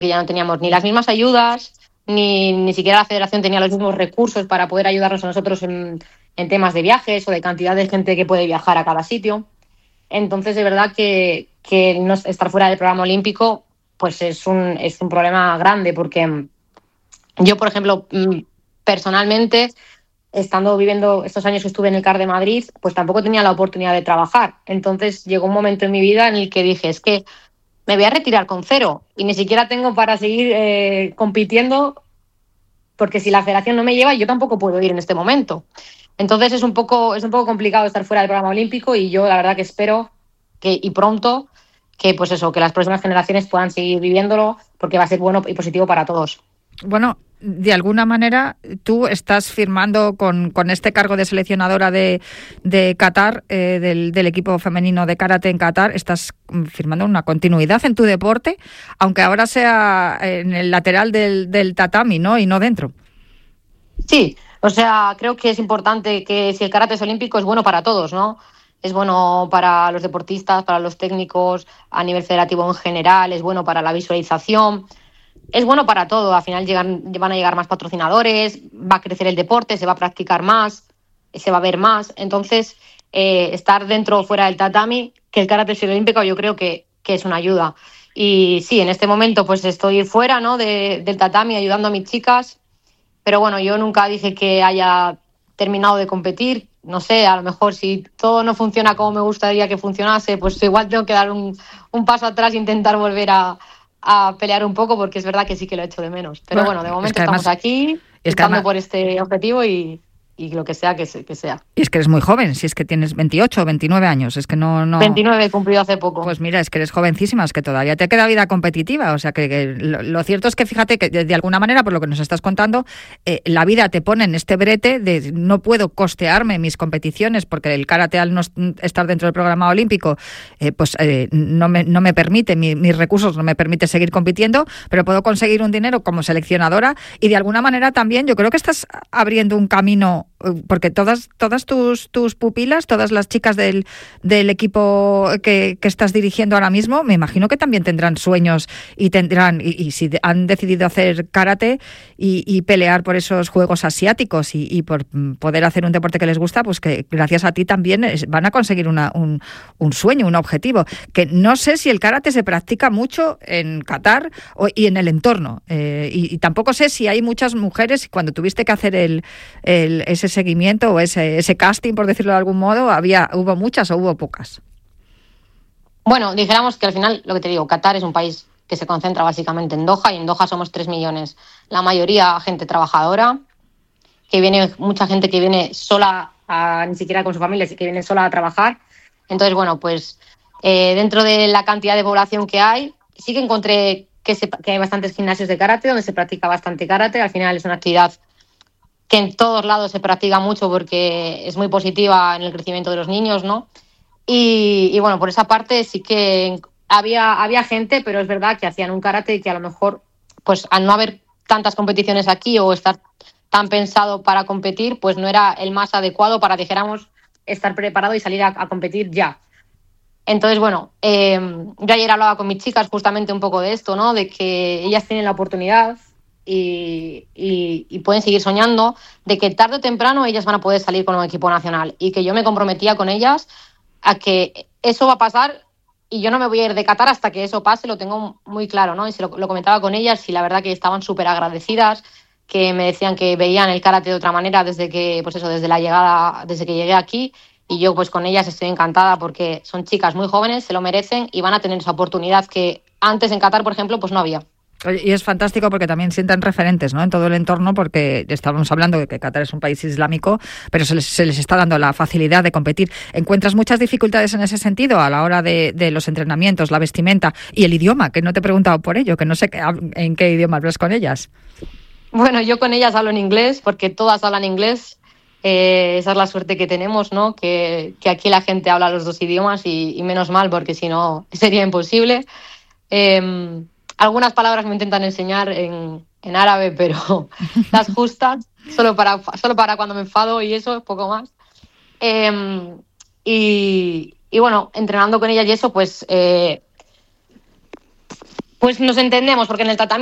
ya no teníamos ni las mismas ayudas, ni siquiera la federación tenía los mismos recursos para poder ayudarnos a nosotros en temas de viajes o de cantidad de gente que puede viajar a cada sitio. Entonces, de verdad que no estar fuera del programa olímpico pues es un problema grande, porque yo, por ejemplo, personalmente, estando viviendo estos años que estuve en el CAR de Madrid, pues tampoco tenía la oportunidad de trabajar. Entonces llegó un momento en mi vida en el que dije, es que me voy a retirar con 0 y ni siquiera tengo para seguir compitiendo, porque si la federación no me lleva, yo tampoco puedo ir en este momento. Entonces es un poco complicado estar fuera del programa olímpico, y yo la verdad que espero y pronto que pues eso, que las próximas generaciones puedan seguir viviéndolo, porque va a ser bueno y positivo para todos. Bueno, de alguna manera tú estás firmando con este cargo de seleccionadora de Qatar, del equipo femenino de karate en Qatar, estás firmando una continuidad en tu deporte, aunque ahora sea en el lateral del tatami, ¿no? Y no dentro. Sí, o sea, creo que es importante que si el karate es olímpico es bueno para todos, ¿no? Es bueno para los deportistas, para los técnicos, a nivel federativo en general, es bueno para la visualización. Es bueno para todo, al final van a llegar más patrocinadores, va a crecer el deporte, se va a practicar más, se va a ver más. Entonces, estar dentro o fuera del tatami, que el karate sea olímpico, yo creo que es una ayuda. Y sí, en este momento pues estoy fuera, ¿no?, del tatami ayudando a mis chicas, pero bueno, yo nunca dije que haya terminado de competir. No sé, a lo mejor si todo no funciona como me gustaría que funcionase, pues igual tengo que dar un paso atrás e intentar volver a pelear un poco, porque es verdad que sí que lo echo de menos. Pero bueno, de momento estamos aquí, luchando por este objetivo y lo que sea que sea. Y es que eres muy joven, si es que tienes 28 o 29 años, es que no... 29 he cumplido hace poco. Pues mira, es que eres jovencísima, es que todavía te queda vida competitiva, o sea que lo cierto es que fíjate que de alguna manera, por lo que nos estás contando, la vida te pone en este brete de no puedo costearme mis competiciones, porque el karate, al no estar dentro del programa olímpico, no me permite, mis recursos no me permite seguir compitiendo, pero puedo conseguir un dinero como seleccionadora, y de alguna manera también yo creo que estás abriendo un camino, porque todas tus pupilas, todas las chicas del equipo que estás dirigiendo ahora mismo, me imagino que también tendrán sueños y si han decidido hacer karate y pelear por esos Juegos Asiáticos y por poder hacer un deporte que les gusta, pues que gracias a ti también van a conseguir un sueño, un objetivo. Que no sé si el karate se practica mucho en Qatar y en el entorno, y tampoco sé si hay muchas mujeres. Cuando tuviste que hacer ese seguimiento o ese casting, por decirlo de algún modo, ¿hubo muchas o hubo pocas? Bueno, dijéramos que al final, lo que te digo, Qatar es un país que se concentra básicamente en Doha, y en Doha somos 3 millones. La mayoría gente trabajadora, mucha gente que viene sola, ni siquiera con su familia, que viene sola a trabajar. Entonces, bueno, pues dentro de la cantidad de población que hay, sí que encontré que hay bastantes gimnasios de karate donde se practica bastante karate. Al final es una actividad que en todos lados se practica mucho porque es muy positiva en el crecimiento de los niños, ¿no? Y bueno, por esa parte sí que había gente, pero es verdad que hacían un karate que a lo mejor, pues al no haber tantas competiciones aquí o estar tan pensado para competir, pues no era el más adecuado para, dijéramos, estar preparado y salir a competir ya. Entonces, bueno, yo ayer hablaba con mis chicas justamente un poco de esto, ¿no? De que ellas tienen la oportunidad y pueden seguir soñando, de que tarde o temprano ellas van a poder salir con un equipo nacional, y que yo me comprometía con ellas a que eso va a pasar, y yo no me voy a ir de Qatar hasta que eso pase. Lo tengo muy claro, ¿no? Y se lo comentaba con ellas, y la verdad que estaban súper agradecidas, que me decían que veían el karate de otra manera desde que llegué aquí, y yo pues con ellas estoy encantada porque son chicas muy jóvenes, se lo merecen y van a tener esa oportunidad que antes en Qatar, por ejemplo, pues no había. Y es fantástico porque también sientan referentes, ¿no?, en todo el entorno, porque estábamos hablando de que Qatar es un país islámico, pero se les está dando la facilidad de competir. ¿Encuentras muchas dificultades en ese sentido a la hora de los entrenamientos, la vestimenta y el idioma? Que no te he preguntado por ello, que no sé en qué idioma hablas con ellas. Bueno, yo con ellas hablo en inglés porque todas hablan inglés. Esa es la suerte que tenemos, ¿no? Que aquí la gente habla los dos idiomas, y menos mal, porque si no sería imposible. Algunas palabras me intentan enseñar en árabe, pero las justas, solo para cuando me enfado, y eso, poco más. Y bueno, entrenando con ellas y eso, pues Pues nos entendemos, porque en el tratamiento